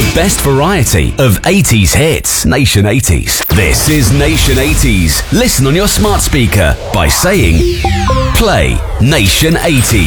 The best variety of 80s hits. Nation 80s. This is Nation 80s. Listen on your smart speaker by saying, play Nation 80s.